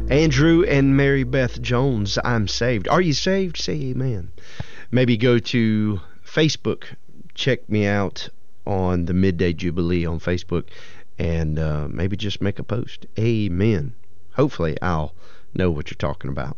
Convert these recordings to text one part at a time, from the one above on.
Andrew and Mary Beth Jones, I'm saved. Are you saved? Say amen. Maybe go to Facebook. Check me out on the Midday Jubilee on Facebook, and maybe just make a post. Amen. Hopefully I'll know what you're talking about.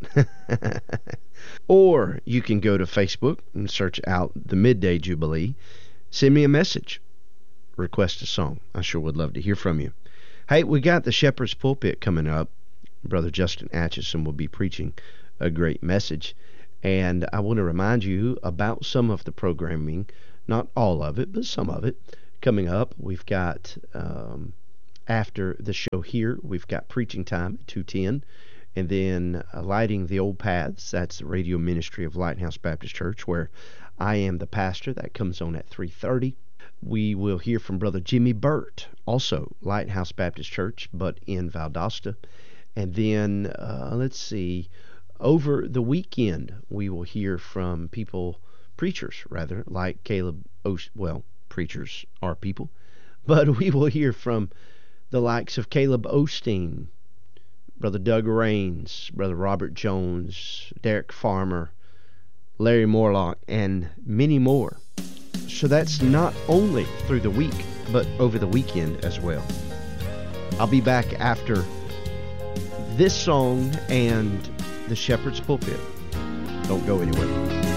Or you can go to Facebook and search out the Midday Jubilee. Send me a message. Request a song. I sure would love to hear from you. Hey, we got the Shepherd's Pulpit coming up. Brother Justin Atchison will be preaching a great message. And I want to remind you about some of the programming, not all of it, but some of it, coming up. We've got, after the show here, we've got preaching time at 2:10. And then Lighting the Old Paths. That's the radio ministry of Lighthouse Baptist Church, where I am the pastor. That comes on at 3:30. We will hear from Brother Jimmy Burt, also Lighthouse Baptist Church, but in Valdosta. And then, let's see, over the weekend, we will hear from preachers, like Caleb well, preachers are people, but we will hear from the likes of Caleb Osteen, Brother Doug Raines, Brother Robert Jones, Derek Farmer, Larry Morlock, and many more. So that's not only through the week, but over the weekend as well. I'll be back after this song and the Shepherd's Pulpit. Don't go anywhere.